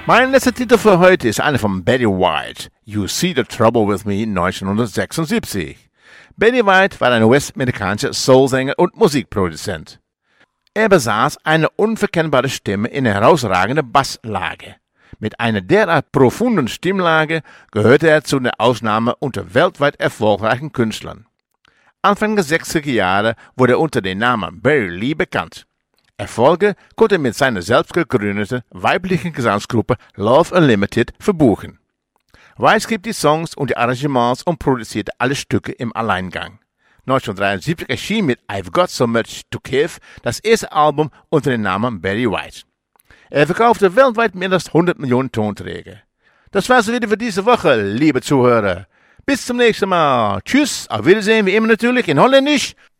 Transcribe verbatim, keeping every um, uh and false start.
Mein letzter Titel für heute ist einer von Betty White, You See the Trouble with Me neunzehnhundertsechsundsiebzig. Betty White war ein US-amerikanischer Soulsänger und Musikproduzent. Er besaß eine unverkennbare Stimme in herausragender Basslage. Mit einer derart profunden Stimmlage gehörte er zu den Ausnahmen unter weltweit erfolgreichen Künstlern. Anfang der sechziger Jahre wurde er unter dem Namen Barry Lee bekannt. Erfolge konnte er mit seiner selbst gegründeten weiblichen Gesangsgruppe Love Unlimited verbuchen. White schrieb die Songs und die Arrangements und produzierte alle Stücke im Alleingang. neunzehnhundertdreiundsiebzig erschien mit I've Got So Much to Give das erste Album unter dem Namen Barry White. Er verkaufte weltweit mehr als hundert Millionen Tonträger. Das war's wieder für diese Woche, liebe Zuhörer. Bis zum nächsten Mal. Tschüss, auf Wiedersehen, wie immer natürlich in Holländisch.